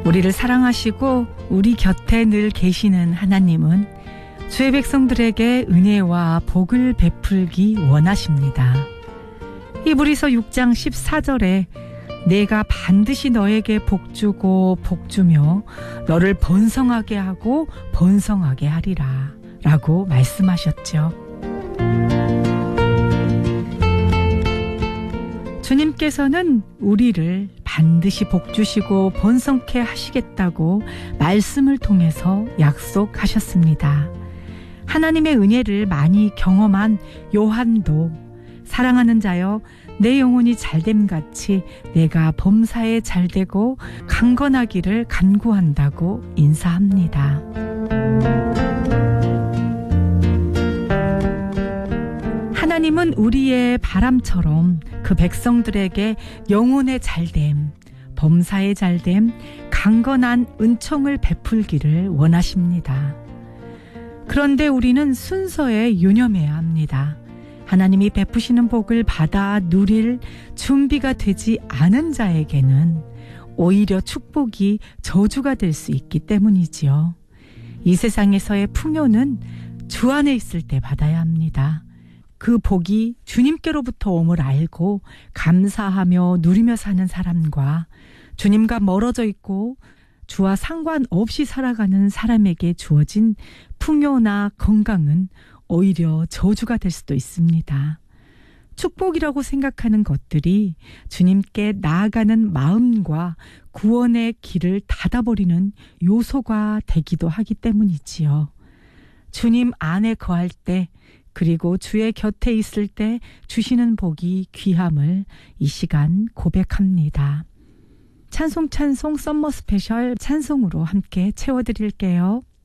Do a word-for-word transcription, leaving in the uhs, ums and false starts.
우리를 사랑하시고 우리 곁에 늘 계시는 하나님은 주의 백성들에게 은혜와 복을 베풀기 원하십니다. 히브리서 육 장 십사 절에 내가 반드시 너에게 복주고 복주며 너를 번성하게 하고 번성하게 하리라 라고 말씀하셨죠. 주님께서는 우리를 반드시 복주시고 번성케 하시겠다고 말씀을 통해서 약속하셨습니다. 하나님의 은혜를 많이 경험한 요한도 사랑하는 자여 내 영혼이 잘됨같이 내가 범사에 잘되고 강건하기를 간구한다고 인사합니다. 하나님은 우리의 바람처럼 그 백성들에게 영혼의 잘됨, 범사의 잘됨, 강건한 은총을 베풀기를 원하십니다. 그런데 우리는 순서에 유념해야 합니다. 하나님이 베푸시는 복을 받아 누릴 준비가 되지 않은 자에게는 오히려 축복이 저주가 될 수 있기 때문이지요. 이 세상에서의 풍요는 주 안에 있을 때 받아야 합니다. 그 복이 주님께로부터 옴을 알고 감사하며 누리며 사는 사람과 주님과 멀어져 있고 주와 상관없이 살아가는 사람에게 주어진 풍요나 건강은 오히려 저주가 될 수도 있습니다. 축복이라고 생각하는 것들이 주님께 나아가는 마음과 구원의 길을 닫아버리는 요소가 되기도 하기 때문이지요. 주님 안에 거할 때 그리고 주의 곁에 있을 때 주시는 복이 귀함을 이 시간 고백합니다. 찬송 찬송 썸머 스페셜 찬송으로 함께 채워드릴게요.